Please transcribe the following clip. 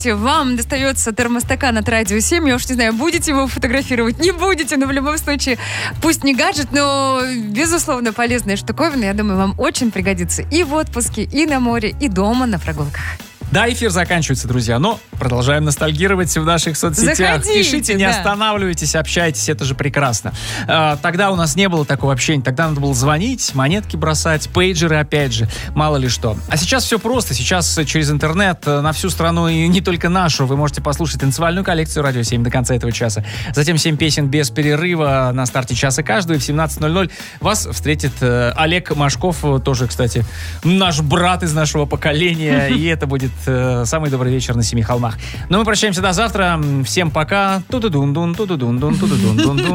Вам достается термостакан от Радио 7. Я уж не знаю, будете вы его фотографировать, не будете, но в любом случае, пусть не гаджет, но, безусловно, полезная штуковина. Я думаю, вам очень пригодится и в отпуске, и на море, и дома на прогулках. Да, эфир заканчивается, друзья, но продолжаем ностальгировать в наших соцсетях. Заходите, пишите, не останавливайтесь, общайтесь, это же прекрасно. Тогда у нас не было такого общения, тогда надо было звонить, монетки бросать, пейджеры опять же, мало ли что. А сейчас все просто, сейчас через интернет на всю страну и не только нашу вы можете послушать танцевальную коллекцию «Радио 7» до конца этого часа. Затем 7 песен без перерыва на старте часа каждого, и в 17:00 вас встретит Олег Машков, тоже, кстати, наш брат из нашего поколения, и это будет самый добрый вечер на Семи холмах. Но мы прощаемся до завтра. Всем пока. Ту-ду-дун-дун, ту-ду-дун-дун, ту-ду-дун-дун-дун.